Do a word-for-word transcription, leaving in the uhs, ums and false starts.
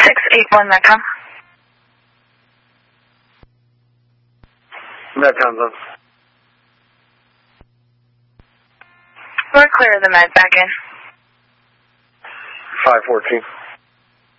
six eight one Metcom. Metcom's on. We're clear of the med, back in. five fourteen.